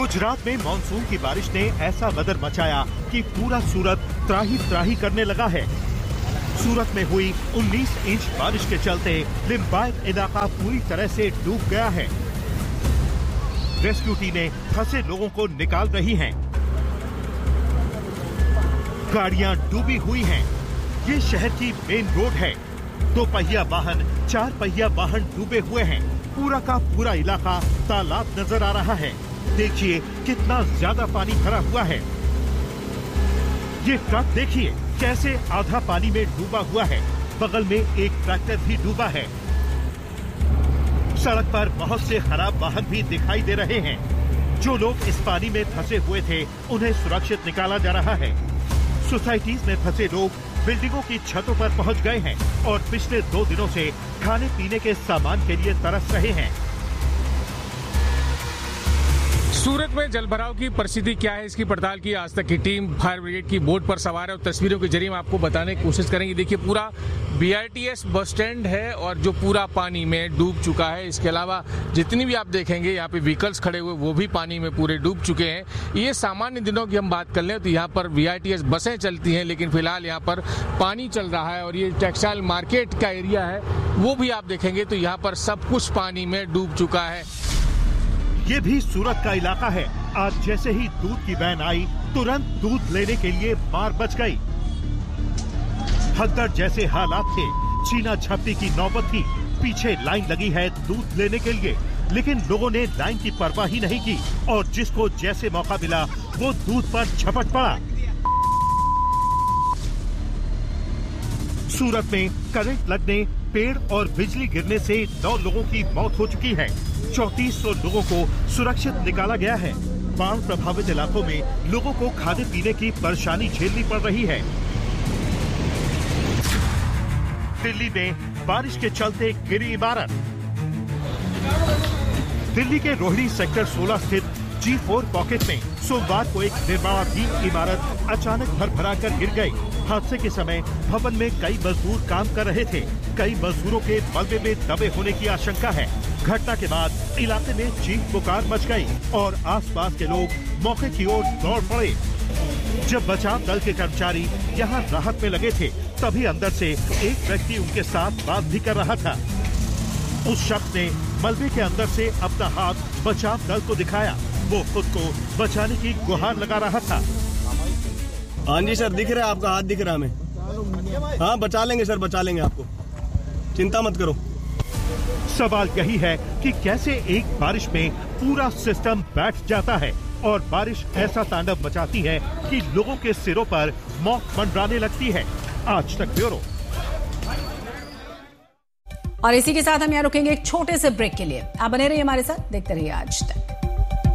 गुजरात में मानसून की बारिश ने ऐसा बदर मचाया कि पूरा सूरत त्राही त्राही करने लगा है। सूरत में हुई 19 इंच बारिश के चलते लिम्बायत इलाका पूरी तरह से डूब गया है। रेस्क्यू टीमें फंसे लोगों को निकाल रही हैं। गाड़ियां डूबी हुई हैं। ये शहर की मेन रोड है। 2 पहिया वाहन, 4 पहिया वाहन डूबे हुए हैं। पूरा का पूरा इलाका तालाब नजर आ रहा है। देखिए कितना ज्यादा पानी भरा हुआ है। ये ट्रक देखिए कैसे आधा पानी में डूबा हुआ है। बगल में एक ट्रैक्टर भी डूबा है। सड़क पर बहुत से खराब वाहन भी दिखाई दे रहे हैं। जो लोग इस पानी में फंसे हुए थे उन्हें सुरक्षित निकाला जा रहा है। सोसाइटीज में फंसे लोग बिल्डिंगों की छतों पर पहुंच गए हैं और पिछले 2 दिनों से खाने पीने के सामान के लिए तरस रहे हैं। सूरत में जलभराव की परिस्थिति क्या है, इसकी पड़ताल की आज तक की टीम फायर ब्रिगेड की बोट पर सवार है और तस्वीरों के जरिए हम आपको बताने की कोशिश करेंगे। देखिए पूरा BRTS बस स्टैंड है और जो पूरा पानी में डूब चुका है। इसके अलावा जितनी भी आप देखेंगे यहाँ पे व्हीकल्स खड़े हुए वो भी पानी में पूरे डूब चुके हैं। ये सामान्य दिनों की हम बात कर लें तो यहाँ पर BRTS बसें चलती हैं, लेकिन फिलहाल यहाँ पर पानी चल रहा है। और ये टेक्सटाइल मार्केट का एरिया है वो भी आप देखेंगे तो यहाँ पर सब कुछ पानी में डूब चुका है। ये भी सूरत का इलाका है। आज जैसे ही दूध की वैन आई तुरंत दूध लेने के लिए मार बच गई। भगदड़ जैसे हालात थे। छीना झपटी की नौबत थी। पीछे लाइन लगी है दूध लेने के लिए, लेकिन लोगों ने लाइन की परवाह ही नहीं की और जिसको जैसे मौका मिला वो दूध पर झपट पड़ा। सूरत में करंट लगने, पेड़ और बिजली गिरने से 9 लोगों की मौत हो चुकी है। 3400 लोगों को सुरक्षित निकाला गया है। बाढ़ प्रभावित इलाकों में लोगों को खाने पीने की परेशानी झेलनी पड़ रही है। दिल्ली में बारिश के चलते गिरी इमारत। दिल्ली के रोहिणी सेक्टर 16 स्थित G4 पॉकेट में सोमवार को एक निर्माणाधीन इमारत अचानक भरभराकर गिर गई। हादसे के समय भवन में कई मजदूर काम कर रहे थे। कई मजदूरों के मलबे में दबे होने की आशंका है। घटना के बाद इलाके में चीख पुकार मच गई और आसपास के लोग मौके की ओर दौड़ पड़े। जब बचाव दल के कर्मचारी यहां राहत में लगे थे तभी अंदर से एक व्यक्ति उनके साथ बात भी कर रहा था। उस शख्स ने मलबे के अंदर से अपना हाथ बचाव दल को दिखाया। वो खुद को बचाने की गुहार लगा रहा था। हाँ जी सर, दिख रहा है आपका हाथ, दिख रहा है हमें। हाँ बचा लेंगे सर, बचा लेंगे आपको, चिंता मत करो। सवाल यही है कि कैसे एक बारिश में पूरा सिस्टम बैठ जाता है और बारिश ऐसा तांडव मचाती है कि लोगों के सिरों पर मौत मंडराने लगती है। आज तक ब्यूरो। और इसी के साथ हम यहाँ रुकेंगे एक छोटे से ब्रेक के लिए। आप बने रहिए हमारे साथ, देखते रहिए आज तक।